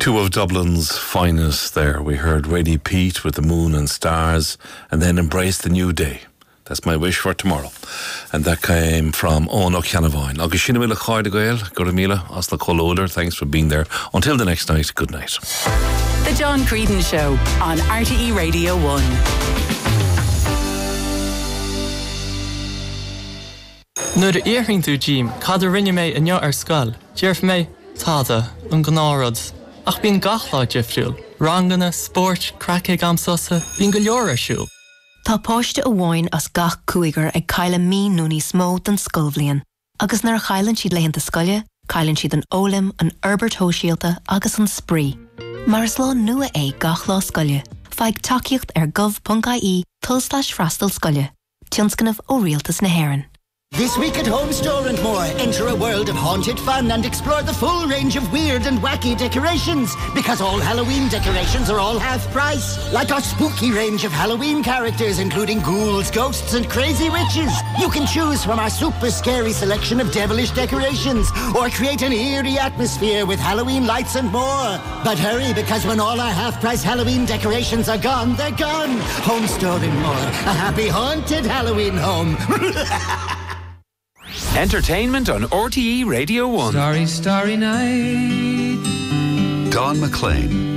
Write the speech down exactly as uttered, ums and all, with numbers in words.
Two of Dublin's finest there. We heard Radie Pete with The Moon and Stars, and then Embrace the New Day. That's my wish for tomorrow. And that came from Owen O'Canavine. Agus sinna mila chaid agail, Guramila, Osla Colloder. Thanks for being there. Until the next night, good night. The John Creedon Show on R T E Radio one. Nuair a íorthing tú Jim, cad a rinne mé inniu ar scoil. Dearf mé, táda, an gnáród. Ach bíon gachlá difriúil. Rangana, sport, crackig am sosa, bíon go leor ar siúil. Tá páiste a bháin as gach cúigar ag caile mí núní smó den scolbhlion. Agus nar chailann siad leitheanta scoile, cailann siad an ólim, an Herbert Hóisialta agus an spree. Mar is lá nua é gach lá scoile, feig takeíocht ar gov.ie tull slash freastal scoile. Tionscanamh ó rialtas na hÉireann. This week at Home Store and More, enter a world of haunted fun and explore the full range of weird and wacky decorations. Because all Halloween decorations are all half price. Like our spooky range of Halloween characters, including ghouls, ghosts and crazy witches. You can choose from our super scary selection of devilish decorations, or create an eerie atmosphere with Halloween lights and more. But hurry, because when all our half-price Halloween decorations are gone, they're gone. Home Store and More, a happy haunted Halloween home. Entertainment on R T E Radio one. Starry, starry night. Don McLean.